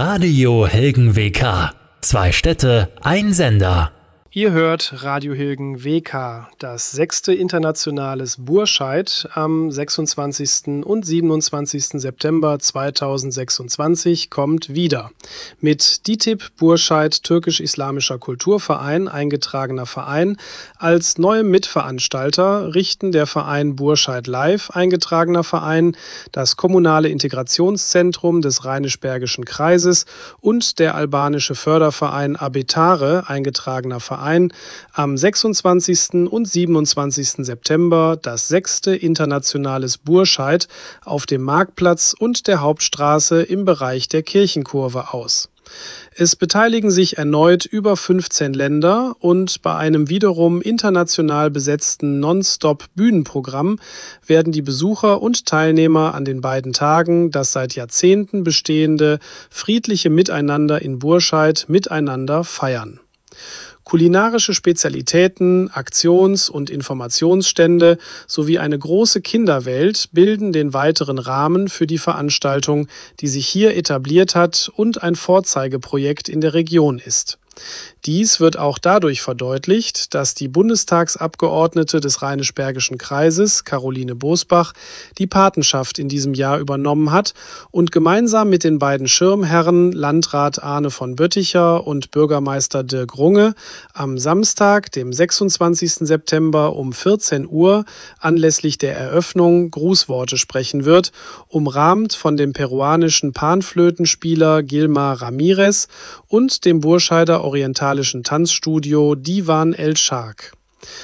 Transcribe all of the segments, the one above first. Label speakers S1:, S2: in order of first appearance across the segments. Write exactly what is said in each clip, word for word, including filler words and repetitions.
S1: Radio Hilgen W K. Zwei Städte, ein Sender.
S2: Ihr hört Radio Hilgen W K, das sechste internationales Burscheid am sechsundzwanzigsten und siebenundzwanzigsten September zweitausendsechsundzwanzig kommt wieder. Mit DİTİB Burscheid Türkisch-Islamischer Kulturverein, eingetragener Verein, als neuem Mitveranstalter richten der Verein Burscheid Live, eingetragener Verein, das kommunale Integrationszentrum des Rheinisch-Bergischen Kreises und der albanische Förderverein Abetare, eingetragener Verein, am sechsundzwanzigsten und siebenundzwanzigsten September das sechste internationales Burscheid auf dem Marktplatz und der Hauptstraße im Bereich der Kirchenkurve aus. Es beteiligen sich erneut über fünfzehn Länder und bei einem wiederum international besetzten Non-Stop-Bühnenprogramm werden die Besucher und Teilnehmer an den beiden Tagen das seit Jahrzehnten bestehende friedliche Miteinander in Burscheid miteinander feiern. Kulinarische Spezialitäten, Aktions- und Informationsstände sowie eine große Kinderwelt bilden den weiteren Rahmen für die Veranstaltung, die sich hier etabliert hat und ein Vorzeigeprojekt in der Region ist. Dies wird auch dadurch verdeutlicht, dass die Bundestagsabgeordnete des Rheinisch-Bergischen Kreises, Caroline Bosbach, die Patenschaft in diesem Jahr übernommen hat und gemeinsam mit den beiden Schirmherren Landrat Arne von Bötticher und Bürgermeister Dirk Runge am Samstag, dem sechsundzwanzigsten September um vierzehn Uhr anlässlich der Eröffnung Grußworte sprechen wird, umrahmt von dem peruanischen Panflötenspieler Gilmar Ramirez und dem Burscheider orientalischen Tanzstudio Divan El Shark.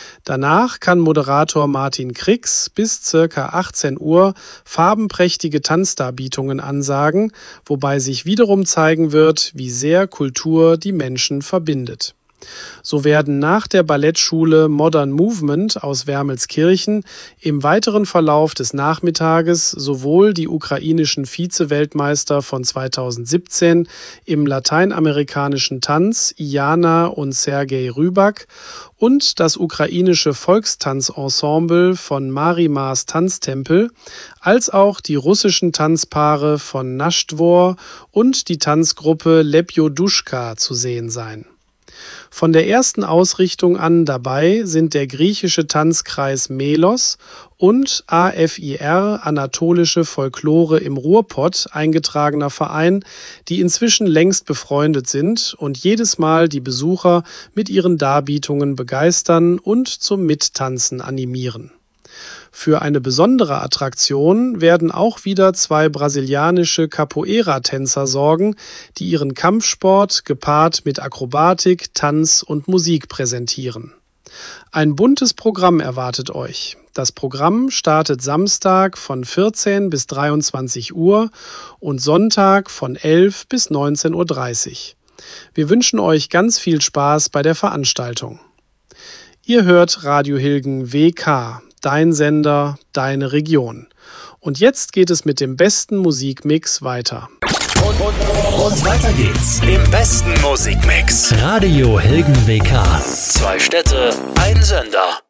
S2: Danach kann Moderator Martin Krix bis ca. achtzehn Uhr farbenprächtige Tanzdarbietungen ansagen, wobei sich wiederum zeigen wird, wie sehr Kultur die Menschen verbindet. So werden nach der Ballettschule Modern Movement aus Wermelskirchen im weiteren Verlauf des Nachmittages sowohl die ukrainischen Vize-Weltmeister von zweitausendsiebzehn im lateinamerikanischen Tanz Iyana und Sergej Rybak und das ukrainische Volkstanzensemble von Marimars Tanztempel, als auch die russischen Tanzpaare von Naschtdwor und die Tanzgruppe Lebjoduschka zu sehen sein. Von der ersten Ausrichtung an dabei sind der griechische Tanzkreis Melos und A F I R Anatolische Folklore im Ruhrpott, eingetragener Verein, die inzwischen längst befreundet sind und jedes Mal die Besucher mit ihren Darbietungen begeistern und zum Mittanzen animieren. Für eine besondere Attraktion werden auch wieder zwei brasilianische Capoeira-Tänzer sorgen, die ihren Kampfsport gepaart mit Akrobatik, Tanz und Musik präsentieren. Ein buntes Programm erwartet euch. Das Programm startet Samstag von vierzehn bis dreiundzwanzig Uhr und Sonntag von elf bis neunzehn Uhr dreißig. Wir wünschen euch ganz viel Spaß bei der Veranstaltung. Ihr hört Radio Hilgen W K. Dein Sender, deine Region. Und jetzt geht es mit dem besten Musikmix weiter.
S1: Und, und, und weiter geht's im besten Musikmix. Radio Hilgen W K. Zwei Städte, ein Sender.